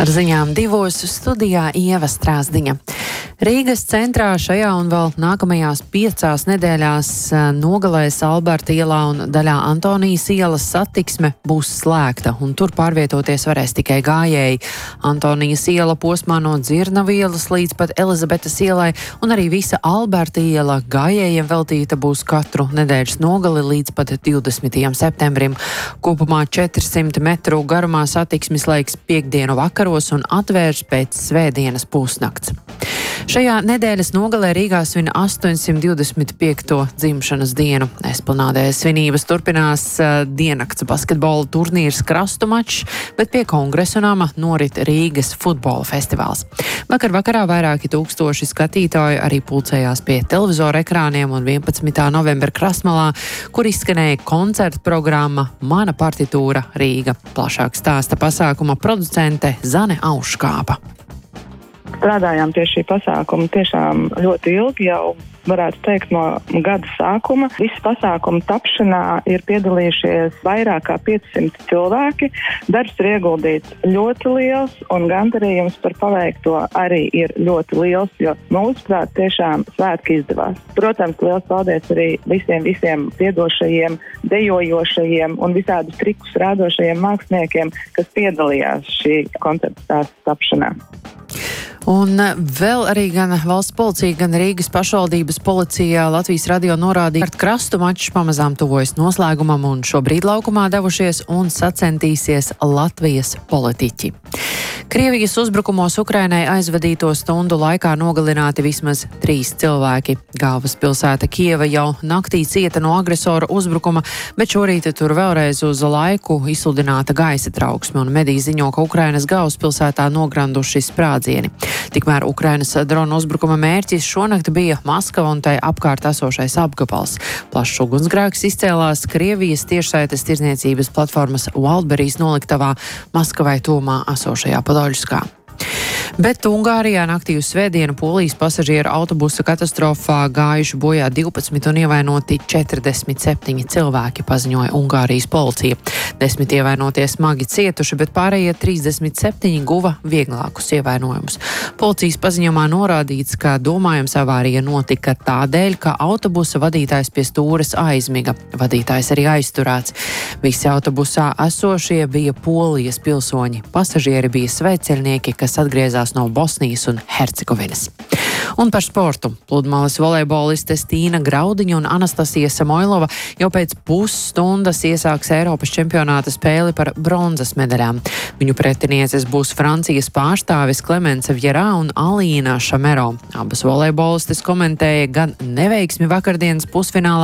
Ar ziņām 2 studijā Ieva Strāzdiņa. Rīgas centrā šajā un vēl nākamajās 5 nedēļās nogalēs Alberta ielā un daļā Antonijas ielas satiksme būs slēgta, un tur pārvietoties varēs tikai gājēji. Antonijas iela posmā no Dzirnavu ielas līdz pat Elizabetes ielai, un arī visa Alberta iela gājējiem veltīta būs katru nedēļas nogali līdz pat 20. septembrim. Kopumā 400 metru garumā satiksmes laiks piekdienu vakaros un atvērs pēc svētdienas pusnakts. Šajā nedēļas nogalē Rīgā svin 825. dzimšanas dienu. Esplanādē svinības turpinās diennakts basketbola turnīrs Krastu mačs, bet pie Kongresa nama norit Rīgas futbola festivāls. Vakarā vairāki tūkstoši skatītāji arī pulcējās pie televizora ekrāniem un 11. novembra Krasmalā, kur izskanēja koncerta programma Mana partitūra Rīga. Plašāk stāsta pasākuma producente Zane Auškāpa. Strādājām pie šī pasākuma tiešām ļoti ilgi, jau varētu teikt no gada sākuma. Visu pasākumu tapšanā ir piedalījušies vairāk kā 500 cilvēki. Darbs ir ieguldīts ļoti liels un gandarījums par paveikto arī ir ļoti liels, jo mūsuprāt tiešām svētki izdevās. Protams, liels paldies arī visiem piedošajiem, dejojošajiem un visādus trikus rādošajiem māksliniekiem, kas piedalījās šī koncerta stāsta tapšanā. Un vēl arī gan valsts policija, gan Rīgas pašvaldības policija Latvijas radio norādīja, ka Krastu mačs pamazām tuvojas noslēgumam un šobrīd laukumā devušies un sacentīsies Latvijas politiķi. Krievijas uzbrukumos Ukrainai aizvadīto stundu laikā nogalināti vismaz 3 cilvēki. Galvaspilsēta Kieva jau naktī cieta no agresora uzbrukuma, bet šorīt tur vēlreiz uz laiku izsludināta gaisa trauksme, un mediji ziņo, ka Ukrainas galvaspilsētā nogranduši sprādzieni. Tikmēr Ukrainas drona uzbrukuma mērķis šonakt bija Maskava un tai apkārt esošais apgabals. Plašs ugunsgrēks izcēlās Krievijas tiešsaites tirdzniecības platformas Wildberries noliktavā Maskavai tuvumā esošajā Podoļskā. Bet Ungārijā naktī uz svētdienu Polijas pasažieru autobusa katastrofā gājuši bojā 12 un ievainoti 47 cilvēki, paziņoja Ungārijas policija. 10 ievainotie smagi cietuši, bet pārējie 37 guva vieglākus ievainojumus. Policijas paziņojumā norādīts, ka domājams avārija notika tādēļ, ka autobusa vadītājs pie stūres aizmiga. Vadītājs arī aizturēts. Visi autobusā esošie bija Polijas pilsoņi. Pasažieri bija svētceļnieki, kas atgriezās no Bosnijas un Hercegovinas. Un par sportu. Pludmales volejbolistes Tīna Graudiņa un Anastasija Samoilova jau pēc pusstundas iesāks Eiropas čempionāta spēli par bronzas medaļām. Viņu pretinieces būs Francijas pārstāvis Klemence Vjerā un Alīna Šamero. Abas volejbolistes komentēja gan neveiksmi vakardienas pusfinālā,